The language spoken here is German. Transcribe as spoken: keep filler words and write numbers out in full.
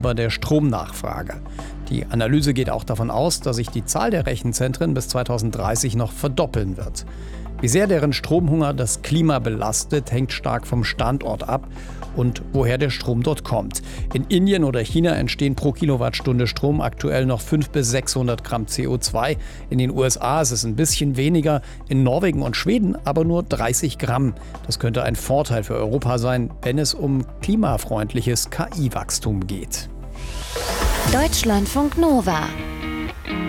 bei der Stromnachfrage. Die Analyse geht auch davon aus, dass sich die Zahl der Rechenzentren bis zweitausenddreißig noch verdoppeln wird. Wie sehr deren Stromhunger das Klima belastet, hängt stark vom Standort ab und woher der Strom dort kommt. In Indien oder China entstehen pro Kilowattstunde Strom aktuell noch fünfhundert bis sechshundert Gramm C O zwei. In den U S A ist es ein bisschen weniger, in Norwegen und Schweden aber nur dreißig Gramm. Das könnte ein Vorteil für Europa sein, wenn es um klimafreundliches K I-Wachstum geht. Deutschlandfunk Nova